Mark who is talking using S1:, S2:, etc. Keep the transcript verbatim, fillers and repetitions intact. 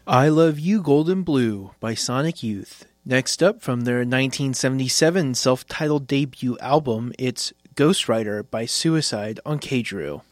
S1: I Love You Golden Blue by Sonic Youth. Next up, from their nineteen seventy-seven self-titled debut album, it's Ghostwriter by Suicide on K-Drew.